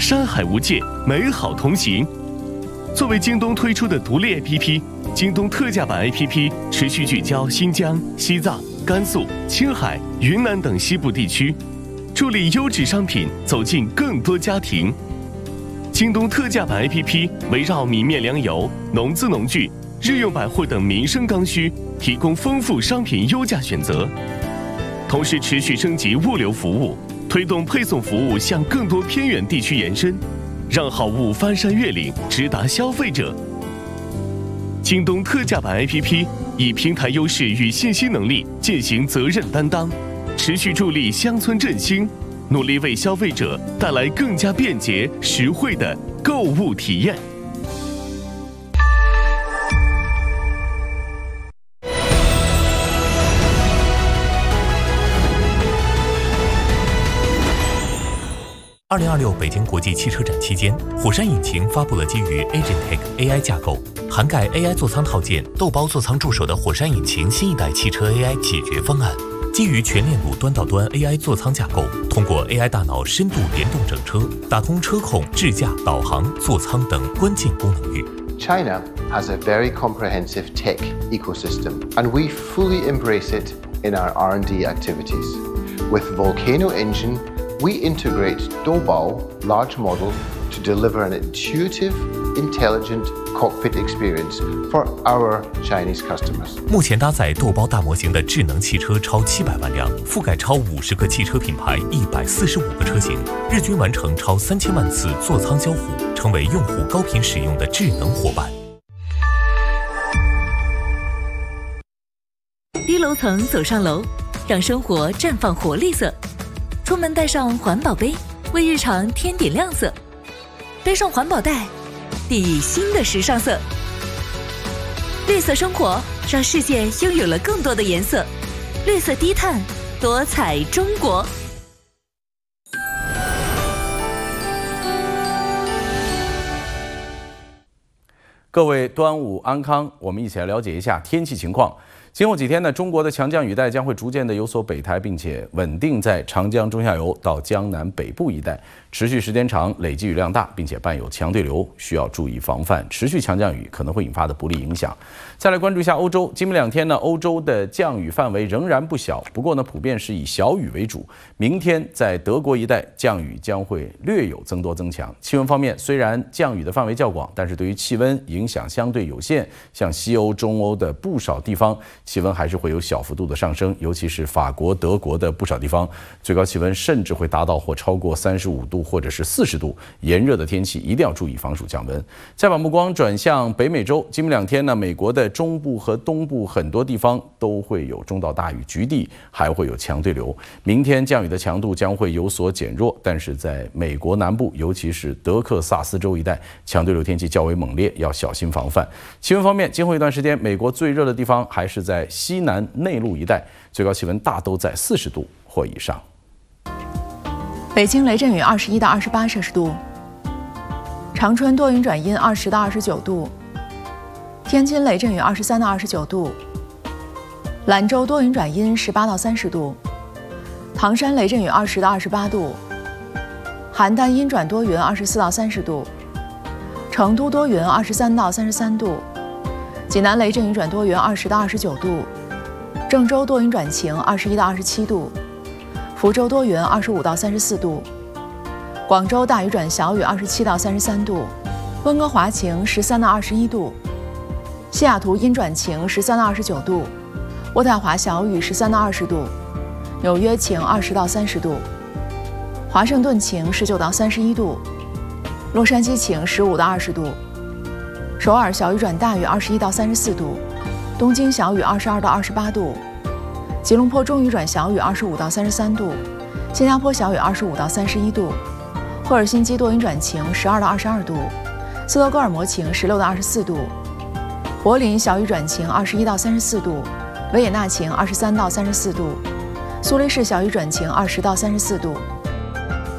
山海无界，美好同行。作为京东推出的独立 APP， 京东特价版 APP 持续聚焦新疆、西藏、甘肃、青海、云南等西部地区，助力优质商品走进更多家庭。京东特价版 APP 围绕米面粮油、农资农具、日用百货等民生刚需，提供丰富商品优价选择。同时持续升级物流服务，推动配送服务向更多偏远地区延伸，让好物翻山越岭，直达消费者。京东特价版 APP 以平台优势与信息能力践行责任担当，持续助力乡村振兴，努力为消费者带来更加便捷、实惠的购物体验。 2026北京国际汽车展期间，火山引擎发布了基于 Agentech AI 架构，涵盖 AI 座舱套件、豆包座舱助手的火山引擎新一代汽车 AI 解决方案。基于全链路端到端 AI 座舱架构，通过 AI 大脑深度联动整车，打通车控、智驾、导航、座舱等关键功能域。 China has a very comprehensive tech ecosystem, and we fully embrace it in our R&D activities. With Volcano Engine, we integrate Doubao large model to deliver an intuitive, intelligent cockpit experience for our Chinese customers. 目前搭载豆包大模型的智能汽车超700万辆，覆盖超50个汽车品牌，145个车型，日均完成超3000万次座舱交互，成为用户高频使用的智能伙伴。 低楼层走上楼，让生活绽放活力色。出门带上环保杯，为日常添点亮色；背上环保袋，递新的时尚色。绿色生活，让世界拥有了更多的颜色。绿色低碳，多彩中国。 各位端午安康，我们一起来了解一下天气情况。今后几天呢，中国的强降雨带将会逐渐的有所北抬，并且稳定在长江中下游到江南北部一带，持续时间长，累积雨量大，并且伴有强对流，需要注意防范持续强降雨可能会引发的不利影响。再来关注一下欧洲，今明2天呢，欧洲的降雨范围仍然不小，不过呢，普遍是以小雨为主。明天在德国一带降雨将会略有增多增强。气温方面，虽然降雨的范围较广，但是对于气温影响相对有限，像西欧、中欧的不少地方，气温还是会有小幅度的上升，尤其是法国、德国的不少地方，最高气温甚至会达到或超过35度或者是40度。炎热的天气一定要注意防暑降温。再把目光转向北美洲，今明2天呢，美国的中部和东部很多地方都会有中到大雨，局地还会有强对流。明天降雨的强度将会有所减弱，但是在美国南部，尤其是德克萨斯州一带，强对流天气较为猛烈，要小心防范。气温方面，今后一段时间，美国最热的地方还是在西南内陆一带，最高气温大都在40度或以上。 北京雷阵雨21到28摄氏度，长春多云转阴20到29度，天津雷阵雨23到29度，兰州多云转阴18到30度，唐山雷阵雨20到28度，邯郸阴转多云24到30度，成都多云23到33度，济南雷阵雨转多云20到29度，郑州多云转晴21到27度，福州多云25到34度，广州大雨转小雨27到33度，温哥华晴13到21度，西雅图阴转晴13到29度，渥太华小雨13到20度，纽约晴20到30度，华盛顿晴19到31度，洛杉矶晴15到20度，首尔小雨转大雨21到34度，东京小雨22到28度，吉隆坡中雨转小雨25到33度，新加坡小雨25到31度，赫尔辛基多云转晴12到22度，斯德哥尔摩晴16到24度，柏林小雨转晴21到34度，维也纳晴23到34度，苏黎世小雨转晴20到34度。